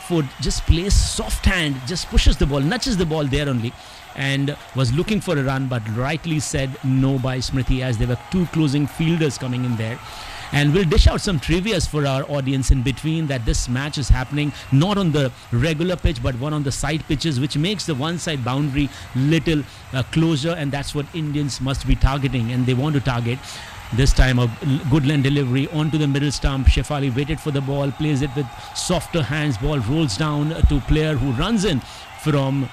foot, just plays soft hand, just pushes the ball, nudges the ball there only, and was looking for a run, but rightly said no by Smriti, as there were two closing fielders coming in there. And we'll dish out some trivias for our audience in between, that this match is happening not on the regular pitch but one on the side pitches, which makes the one side boundary little closer, and that's what Indians must be targeting, and they want to target. This time a good length delivery onto the middle stump. Shefali waited for the ball, plays it with softer hands, ball rolls down to player who runs in from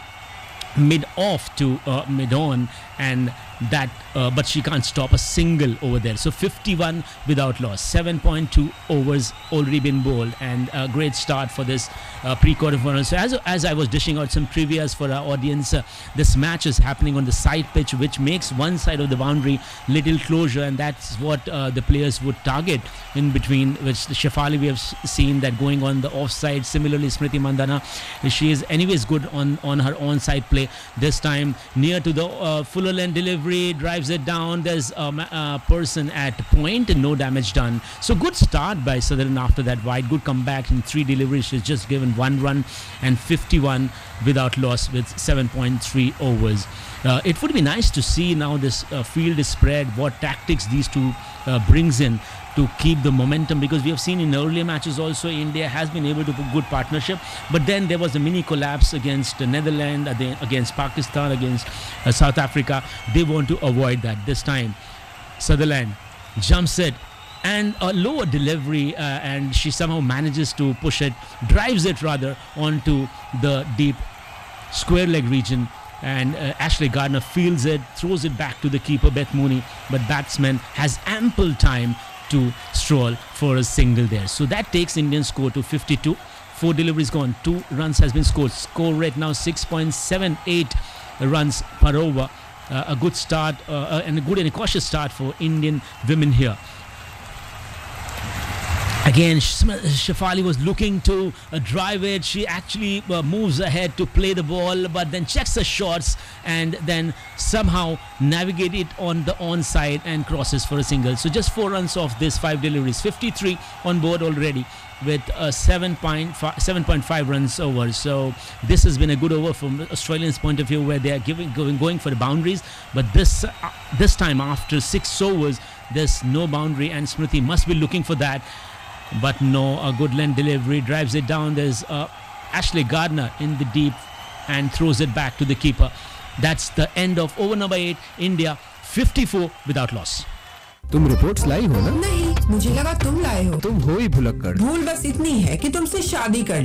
mid-off to mid-on, and that but she can't stop a single over there. So 51 without loss, 7.2 overs already been bowled, and a great start for this pre-quarterfinal. So as I was dishing out some trivias for our audience, this match is happening on the side pitch, which makes one side of the boundary little closer, and that's what the players would target in between, which Shefali we have seen that going on the offside. Similarly, Smriti Mandhana, she is anyways good on her onside play. This time near to the fuller length delivery, drives it down. There's a person at point and no damage done. So good start by Sutherland after that wide. Good comeback in 3 deliveries. She's just given 1 run and 51 without loss with 7.3 overs. It would be nice to see now this field is spread, what tactics these two brings in to keep the momentum, because we have seen in earlier matches also India has been able to put good partnership, but then there was a mini collapse against Netherlands, against Pakistan, against South Africa. They want to avoid that. This time Sutherland jumps it and a lower delivery, and she somehow manages to push it, drives it rather onto the deep square leg region, and Ashley Gardner fields it, throws it back to the keeper Beth Mooney, but batsman has ample time to stroll for a single there. So that takes Indian score to 52. 4 deliveries gone, 2 runs has been scored. Score rate now 6.78 runs per over. A good start and a good and a cautious start for Indian women here. Again, Shefali was looking to drive it. She actually moves ahead to play the ball, but then checks the shots and then somehow navigate it on the onside and crosses for a single. So just 4 runs off this 5 deliveries. 53 on board already with 7.5 runs over. So this has been a good over from Australians' point of view, where they are going for the boundaries. But this time after 6 overs, there's no boundary, and Smriti must be looking for that. But no, a good length delivery, drives it down. There's Ashley Gardner in the deep and throws it back to the keeper. That's the end of over number 8. India 54 without loss. तुम reports लाई हो ना? नहीं, मुझे लगा तुम लाए हो। तुम हो ही भुलक्कड़। भूल बस इतनी है कि तुमसे शादी कर ली।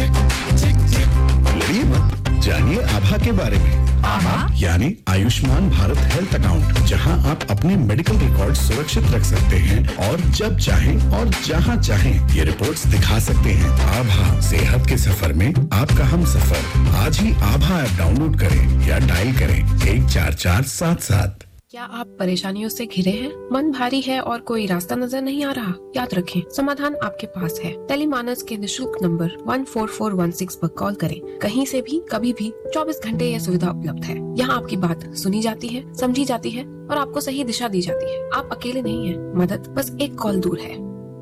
लड़िए मत, जानिए आभा के बारे में। आभा यानी आयुष्मान भारत हेल्थ अकाउंट, जहां आप अपने मेडिकल रिकॉर्ड सुरक्षित रख सकते हैं और जब चाहें और जहां चाहें ये रिपोर्ट्स दिखा सकते हैं। आभा, सेहत के सफर में आपका हम सफर। आज ही आभा ऐप डाउनलोड करें या डायल करें 14477। क्या आप परेशानियों से घिरे हैं? मन भारी है और कोई रास्ता नजर नहीं आ रहा? याद रखें, समाधान आपके पास है। टेलीमानस के निशुल्क नंबर 14416 पर कॉल करें। कहीं से भी, कभी भी, 24 घंटे यह सुविधा उपलब्ध है। यहाँ आपकी बात सुनी जाती है, समझी जाती है और आपको सही दिशा दी जाती है। आप अकेले नहीं हैं, मदद बस एक कॉल दूर है।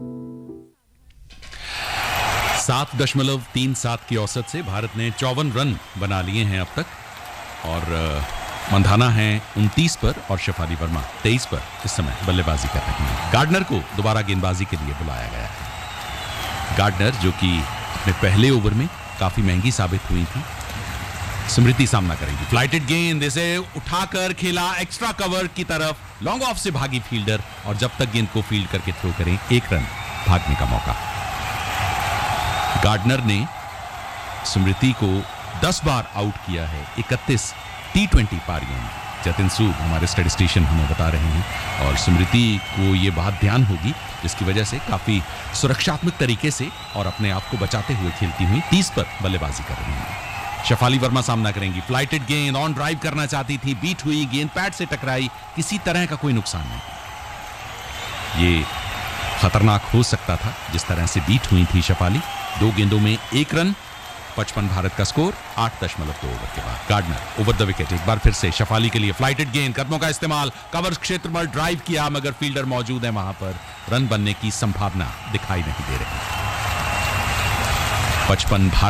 7.37 की औसत से भारत ने 54 रन बना लिए हैं अब तक, और मंधाना हैं 29 पर और शेफाली वर्मा 23 पर इस समय बल्लेबाजी कर रही हैं। गार्डनर को दोबारा गेंदबाजी के लिए बुलाया गया है। गार्डनर जो कि अपने पहले ओवर में काफी महंगी साबित हुई थी। स्मृति सामना करेगी। फ्लाइटेड गेंद, इसे उठाकर खेला एक्स्ट्रा कवर की तरफ, लॉन्ग ऑफ से भागी फील्डर, और जब तक गेंद को फील्ड करके थ्रो करें 1 रन भागने का मौका। गार्डनर ने स्मृति को 10 बार आउट किया है 31 T20 पारियों में। जतिन सूद हमारे स्टैटिस्टिशियन हमें बता रहे हैं, और स्मृति को ये बात ध्यान होगी, जिसकी वजह से काफी सुरक्षात्मक तरीके से और अपने आप को बचाते हुए खेलती हुई 30 पर बल्लेबाजी कर रही हैं। शेफाली वर्मा सामना करेंगी। फ्लाइटेड गेंद, ऑन ड्राइव करना चाहती थी, बीट हुई, गेंद पैड से टकराई, किसी तरह का कोई नुकसान नहीं। ये खतरनाक हो सकता था जिस तरह से बीट हुई थी शेफाली। 2 गेंदों में 1 रन, 55 भारत का स्कोर 8.2 ओवर के बाद। गार्डनर ओवर द विकेट, एक बार फिर से शेफाली के लिए फ्लाइटेड गेंद, कदमों का इस्तेमाल, कवर क्षेत्र पर ड्राइव किया, मगर फील्डर मौजूद है वहां पर, रन बनने की संभावना दिखाई नहीं दे रही। 55 भारत